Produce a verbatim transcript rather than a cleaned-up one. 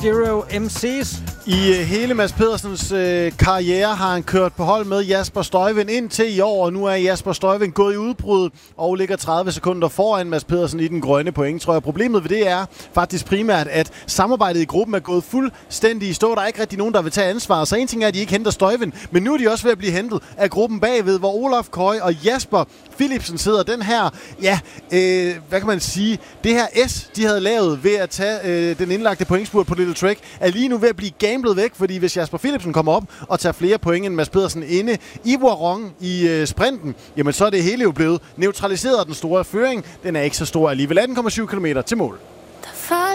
Stereo M C's. I uh, hele Mads Pedersens uh, karriere har han kørt på hold med Jasper Stuyven indtil i år, og nu er Jasper Stuyven gået i udbrud og ligger tredive sekunder foran Mads Pedersen i den grønne point, tror jeg. Problemet ved det er faktisk primært, at samarbejdet i gruppen er gået fuldstændig i stå. Der er ikke rigtig nogen, der vil tage ansvar. Så en ting er, at de ikke henter Stuyven, men nu er de også ved at blive hentet af gruppen bagved, hvor Olaf Køj og Jasper Philipsen sidder. Den her, ja, øh, hvad kan man sige, det her S, de havde lavet ved at tage øh, den indlagte pointspurt på Little Trek, er lige nu ved at blive gamblet væk, fordi hvis Jasper Philipsen kommer op og tager flere point end Mads Pedersen inde i Voiron i øh, sprinten, jamen så er det hele jo blevet neutraliseret af den store føring. Den er ikke så stor alligevel. atten komma syv kilometer til mål.